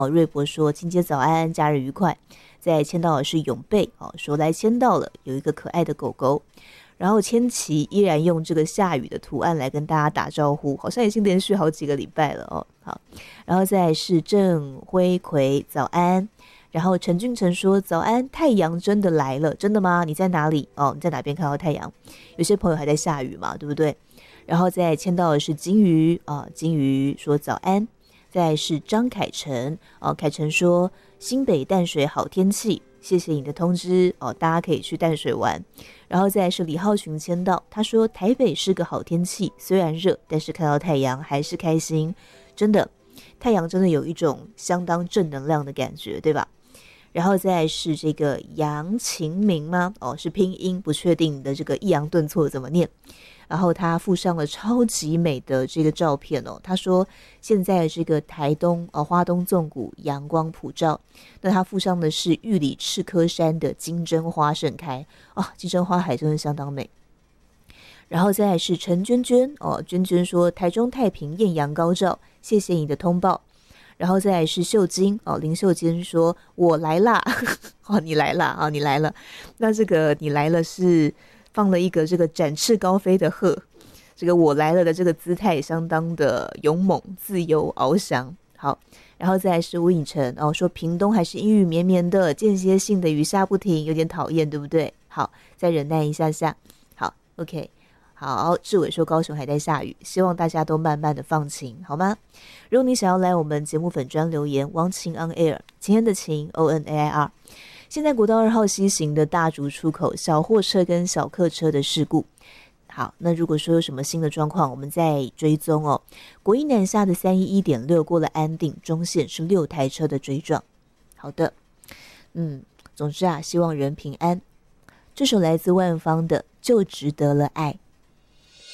瑞博说清姐早安，假日愉快。在签到的是永贝说来签到了，有一个可爱的狗狗。然后千琪依然用这个下雨的图案来跟大家打招呼，好像已经连续好几个礼拜了哦。好，然后再来是郑辉奎早安。然后陈俊成说早安，太阳真的来了，真的吗？你在哪里？哦，你在哪边看到太阳？有些朋友还在下雨嘛，对不对？然后再签到的是金鱼金鱼说早安。再来是张凯成凯成说新北淡水好天气，谢谢你的通知大家可以去淡水玩。然后再来是李浩群签到，他说台北是个好天气，虽然热，但是看到太阳还是开心。真的，太阳真的有一种相当正能量的感觉，对吧？然后再来是这个杨晴明吗？是拼音，不确定的这个抑扬顿挫怎么念。然后他附上了超级美的这个照片他说现在这个台东花东纵谷阳光普照，那他附上的是玉里赤科山的金针花盛开金针花海真的相当美。然后再来是陈娟娟娟娟说台中太平艳阳高照，谢谢你的通报。然后再来是秀晶林秀晶说我来啦你来啦你来了。那这个你来了是放了一个这个展翅高飞的鹤，这个我来了的这个姿态相当的勇猛自由翱翔。好，然后再来是吴颖晨说屏东还是阴雨绵绵的，间歇性的雨下不停，有点讨厌，对不对？好，再忍耐一下下。好 OK， 好，志伟说高雄还在下雨，希望大家都慢慢的放晴好吗？如果你想要来我们节目粉专留言，汪晴 on air， 晴天的晴 ONAIR。现在国道2号西行的大竹出口小货车跟小客车的事故，好，那如果说有什么新的状况，我们再追踪国一南下的311.6过了安定中线是6台车的追撞。好的，总之希望人平安。这首来自万芳的就值得了爱。